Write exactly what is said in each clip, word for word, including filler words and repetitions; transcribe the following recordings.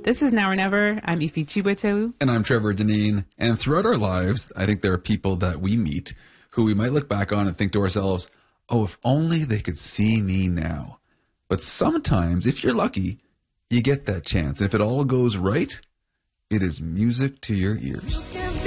This is Now or Never. I'm Ifi Chiwetewu. And I'm Trevor Deneen. And throughout our lives, I think there are people that we meet who we might look back on and think to ourselves, oh, if only they could see me now. But sometimes, if you're lucky, you get that chance. And if it all goes right, it is music to your ears.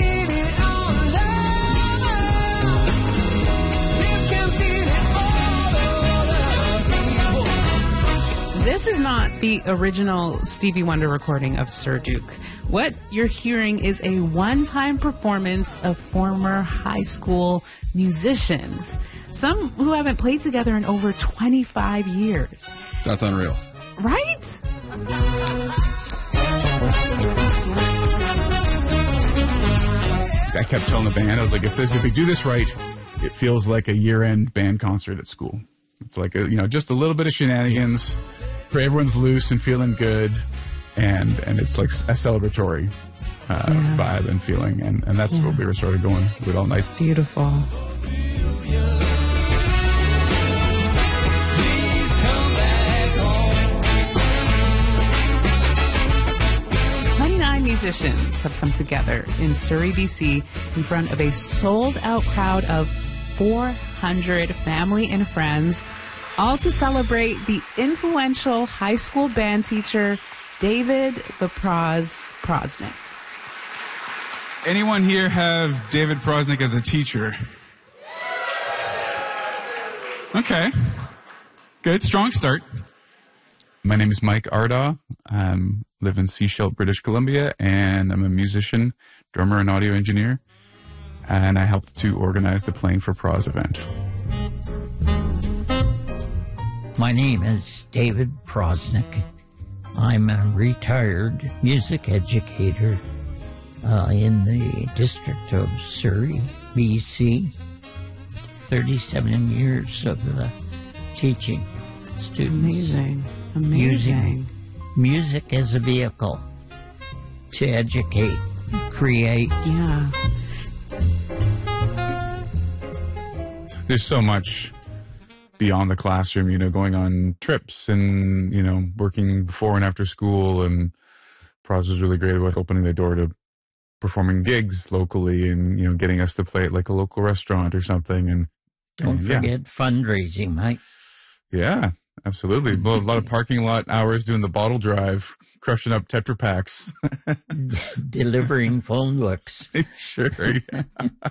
This is not the original Stevie Wonder recording of Sir Duke. What you're hearing is a one-time performance of former high school musicians, some who haven't played together in over twenty-five years. That's unreal. Right? I kept telling the band, I was like, if this, if we do this right, it feels like a year-end band concert at school. It's like, a, you know, just a little bit of shenanigans where everyone's loose and feeling good, and and it's like a celebratory uh, yeah. vibe and feeling, and, and that's yeah. what we were sort of going with all night. Beautiful. twenty-nine musicians have come together in Surrey, B C in front of a sold-out crowd of four hundred family and friends, all to celebrate the influential high school band teacher, David the Proz Prosnick. Anyone here have David Prosnick as a teacher? Okay. Good. Strong start. My name is Mike Ardaugh. I live in Sechelt, British Columbia, and I'm a musician, drummer, and audio engineer. And I helped to organize the Playing for Proz event. My name is David Prosnick. I'm a retired music educator uh, in the district of Surrey, B C. thirty-seven years of uh, teaching students. Amazing. Amazing. Using music as a vehicle to educate, create. Yeah. There's so much beyond the classroom, you know, going on trips and, you know, working before and after school. And Proz was really great about opening the door to performing gigs locally and, you know, getting us to play at like a local restaurant or something. And don't and, forget yeah. fundraising, Mike. Yeah, absolutely. Well, a lot of parking lot hours doing the bottle drive, crushing up Tetra Paks. Delivering phone books. Sure, yeah.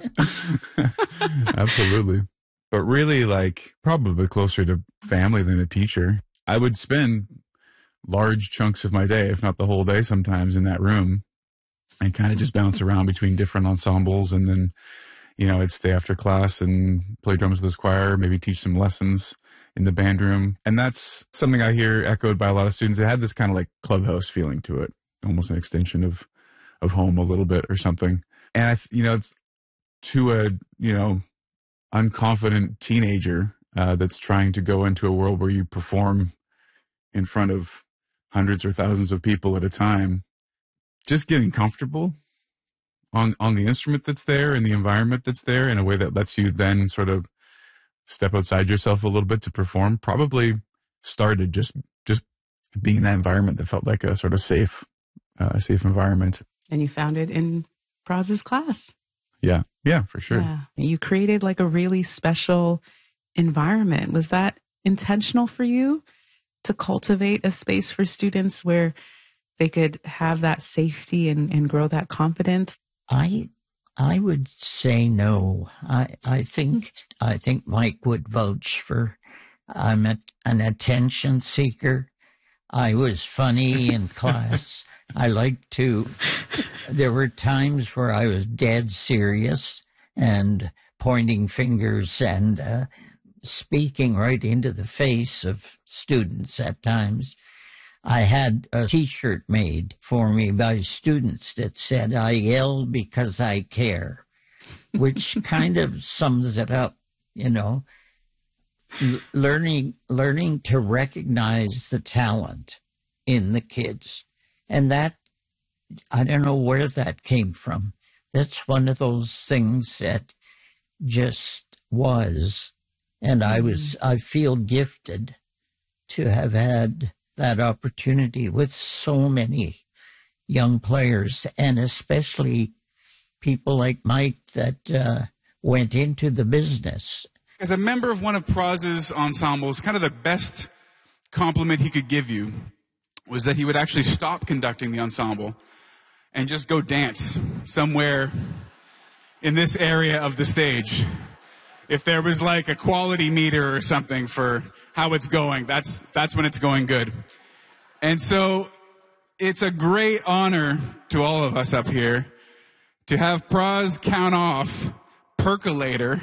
Absolutely. But really, like, probably closer to family than a teacher. I would spend large chunks of my day, if not the whole day sometimes, in that room and kind of just bounce around between different ensembles. And then, you know, I'd stay after class and play drums with this choir, maybe teach some lessons in the band room. And that's something I hear echoed by a lot of students. It had this kind of like clubhouse feeling to it, almost an extension of, of home a little bit or something. And, I, you know, it's to a, you know, unconfident teenager uh, that's trying to go into a world where you perform in front of hundreds or thousands of people at a time, just getting comfortable on, on the instrument that's there and the environment that's there in a way that lets you then sort of step outside yourself a little bit to perform probably started just, just being in that environment that felt like a sort of safe, uh, safe environment. And you found it in Proz's class. Yeah. Yeah, for sure. Yeah. You created like a really special environment. Was that intentional for you to cultivate a space for students where they could have that safety and, and grow that confidence? I I would say no. I I think I think Mike would vouch for I'm a, an attention seeker. I was funny in class. I liked to, there were times where I was dead serious and pointing fingers and uh, speaking right into the face of students at times. I had a T-shirt made for me by students that said, I yell because I care, which kind of sums it up, you know. L- learning, learning to recognize the talent in the kids. And that, I don't know where that came from. That's one of those things that just was. And I was, I feel gifted to have had that opportunity with so many young players, and especially people like Mike that uh, went into the business. As a member of one of Praz's ensembles, kind of the best compliment he could give you was that he would actually stop conducting the ensemble and just go dance somewhere in this area of the stage. If there was like a quality meter or something for how it's going, that's that's when it's going good. And so it's a great honor to all of us up here to have Praz count off Percolator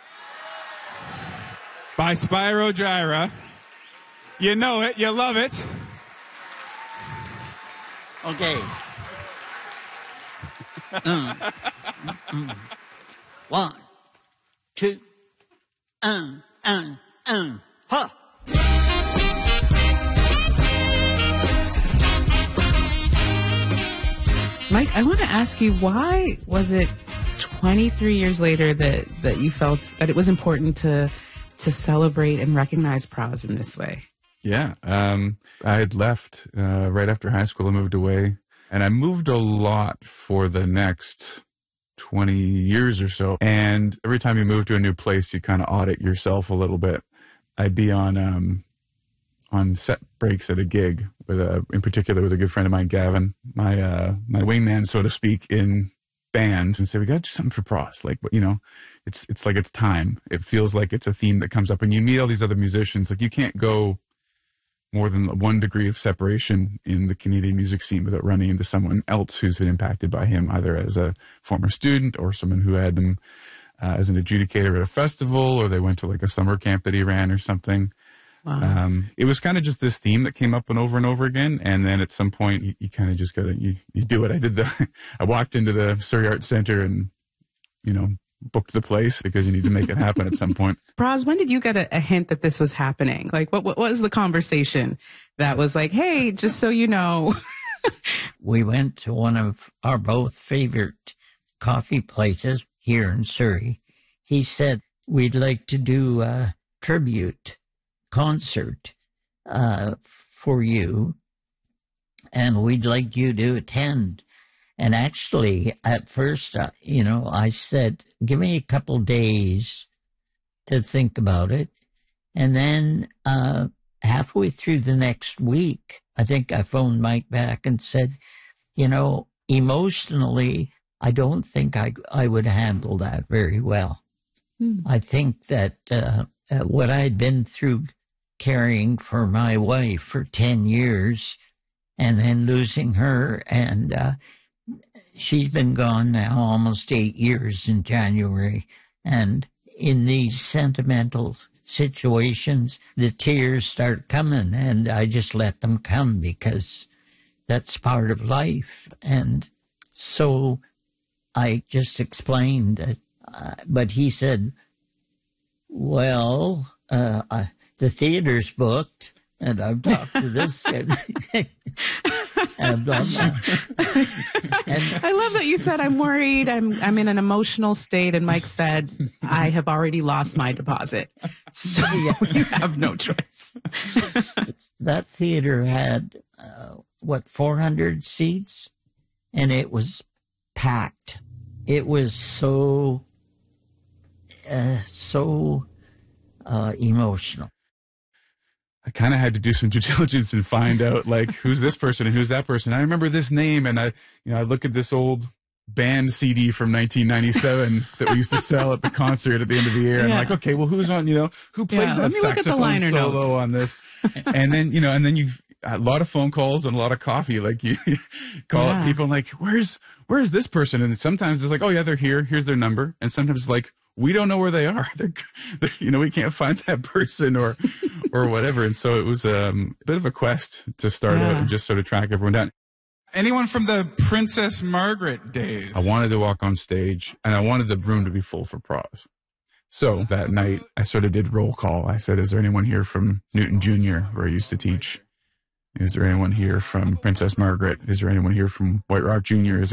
by Spyro Gyra. You know it, you love it. Okay. mm. Mm. One, two, um, um, um, huh. Mike, I want to ask you, why was it twenty-three years later that, that you felt that it was important to to celebrate and recognize Praz in this way? Yeah, um, I had left uh, right after high school. I moved away, and I moved a lot for the next twenty years or so. And every time you move to a new place, you kind of audit yourself a little bit. I'd be on um, on set breaks at a gig with a, in particular, with a good friend of mine, Gavin, my uh, my wingman, so to speak, in band, and say, we got to do something for Praz. Like, you know, it's it's like it's time. It feels like it's a theme that comes up, and you meet all these other musicians. Like, you can't go more than one degree of separation in the Canadian music scene without running into someone else who's been impacted by him, either as a former student or someone who had them uh, as an adjudicator at a festival, or they went to like a summer camp that he ran or something. Wow. Um, it was kind of just this theme that came up and over and over again. And then at some point you, you kind of just gotta, you, you do it. I did the, I walked into the Surrey Arts Center and, you know, booked the place because you need to make it happen at some point. Praz, when did you get a, a hint that this was happening? Like, what, what was the conversation that was like, hey, just so you know? We went to one of our both favorite coffee places here in Surrey. He said, we'd like to do a tribute concert uh, for you, and we'd like you to attend. And actually, at first, uh, you know, I said, give me a couple days to think about it. And then uh, halfway through the next week, I think I phoned Mike back and said, you know, emotionally, I don't think I, I would handle that very well. Hmm. I think that uh, uh, what I had been through caring for my wife for ten years and then losing her, and uh, she's been gone now almost eight years in January. And in these sentimental situations, the tears start coming, and I just let them come because that's part of life. And so I just explained it. Uh, but he said, well, uh, I, the theater's booked, and I've talked to this kid. And, um, and I love that you said, I'm worried, I'm I'm in an emotional state, and Mike said, I have already lost my deposit, so yeah. You have no choice. That theater had, uh, what, four hundred seats, and it was packed. It was so, uh, so uh, emotional. I kind of had to do some due diligence and find out, like, who's this person and who's that person. I remember this name, and I, you know, I look at this old band C D from nineteen ninety-seven that we used to sell at the concert at the end of the year. And yeah. I'm like, okay, well, who's on, you know, who played yeah, that saxophone solo notes. on this? And then, you know, and then you, a lot of phone calls and a lot of coffee. Like, you call yeah. up people and like, where's, where's this person? And sometimes it's like, oh yeah, they're here. Here's their number. And sometimes it's like, we don't know where they are. They're, they're, you know, we can't find that person or, or whatever. And so it was um, a bit of a quest to start yeah. out and just sort of track everyone down. Anyone from the Princess Margaret days? I wanted to walk on stage, and I wanted the room to be full for Praz. So that night, I sort of did roll call. I said, is there anyone here from Newton Junior, where I used to teach? Is there anyone here from Princess Margaret? Is there anyone here from White Rock Junior? Is